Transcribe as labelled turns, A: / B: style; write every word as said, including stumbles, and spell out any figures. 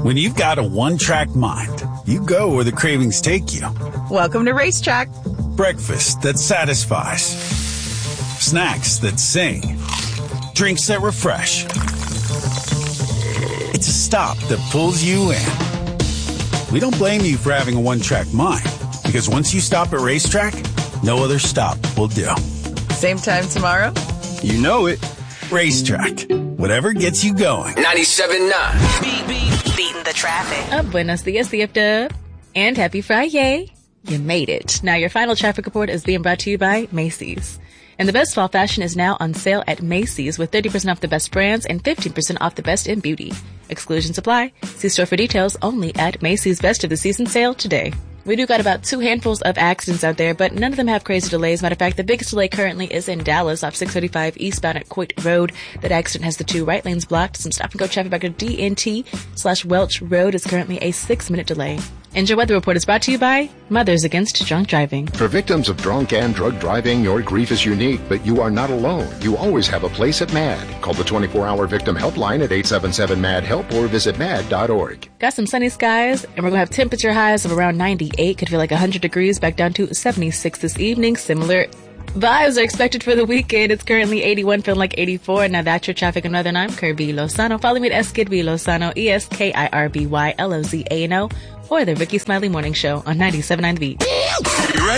A: When you've got a one-track mind, you go where the cravings take you.
B: Welcome to Racetrack.
A: Breakfast that satisfies. Snacks that sing. Drinks that refresh. It's a stop that pulls you in. We don't blame you for having a one-track mind, because once you stop at Racetrack, no other stop will do.
B: Same time tomorrow?
A: You know it. Racetrack. Whatever gets you going.
C: ninety-seven point nine.
D: Beat, beat, beating the traffic.
E: Uh, buenos dias, D F W. And happy Friday. You made it. Now your final traffic report is being brought to you by Macy's. And the best fall fashion is now on sale at Macy's with thirty percent off the best brands and fifteen percent off the best in beauty. Exclusions apply. See store for details only at Macy's Best of the Season sale today. We do got about two handfuls of accidents out there, but none of them have crazy delays. Matter of fact, the biggest delay currently is in Dallas off six thirty-five eastbound at Coit Road. That accident has the two right lanes blocked. Some stop and go traffic back at D N T slash Welch Road is currently a six minute delay. And your weather report is brought to you by Mothers Against Drunk Driving.
F: For victims of drunk and drug driving, your grief is unique, but you are not alone. You always have a place at MAD. Call the twenty-four hour victim helpline at eight seven seven M A D HELP or visit mad dot org.
E: Got some sunny skies, and we're going to have temperature highs of around ninety-eight. Could feel like one hundred degrees back down to seventy-six this evening. Similar vibes are expected for the weekend. It's currently eighty-one, feeling like eighty-four. Now that's your traffic in Northern. I'm Kirby Lozano. Follow me at Eskidby Lozano, E S K I R B Y L O Z A N O, or the Ricky Smiley Morning Show on ninety-seven point nine The Beat.